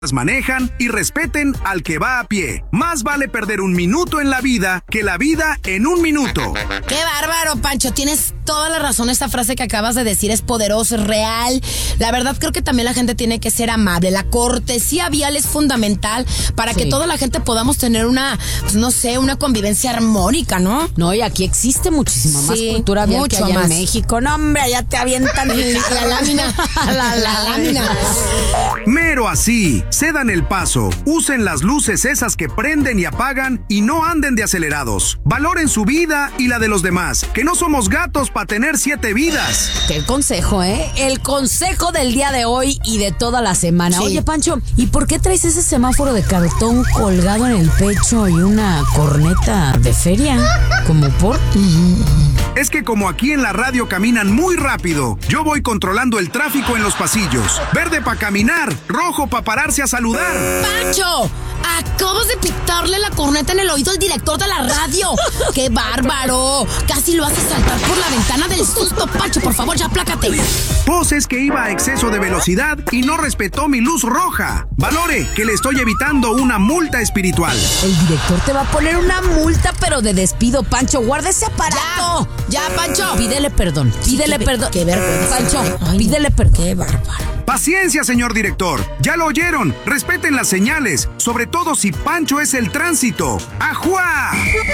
manejan y respeten al que va a pie. Más vale perder un minuto en la vida que la vida en un minuto. ¡Qué bárbaro, Pancho! Tienes toda la razón. Esta frase que acabas de decir es poderosa, es real. La verdad, creo que también la gente tiene que ser amable. La cortesía vial es fundamental para que toda la gente podamos tener una, pues, no sé, una convivencia armónica, ¿no? No, y aquí existe muchísima más cultura vial que allá en México. No, hombre, allá te avientan la lámina. la lámina. Mero así. Cedan el paso, usen las luces esas que prenden y apagan y no anden de acelerados. Valoren su vida y la de los demás, que no somos gatos para tener 7 vidas. Qué consejo, ¿eh? El consejo del día de hoy y de toda la semana. Sí. Oye, Pancho, ¿y por qué traes ese semáforo de cartón colgado en el pecho y una corneta de feria? ¿Como por? Es que como aquí en la radio caminan muy rápido, yo voy controlando el tráfico en los pasillos. Verde para caminar, rojo para pararse a saludar. ¡Pancho! Acabas de pitarle la corneta en el oído al director de la radio. ¡Qué bárbaro! Casi lo haces saltar por la ventana del susto, Pancho. Por favor, ya aplácate. Pues es que iba a exceso de velocidad y no respetó mi luz roja. Valore que le estoy evitando una multa espiritual. El director te va a poner una multa, pero de despido, Pancho. Guarda ese aparato. Ya, Pancho. Pídele perdón. Pídele perdón. Qué vergüenza. Pancho, Ay, pídele perdón. Qué bárbaro. Paciencia, señor director. Ya lo oyeron. Respeten las señales, sobre todo si Pancho es el tránsito. ¡Ajuá!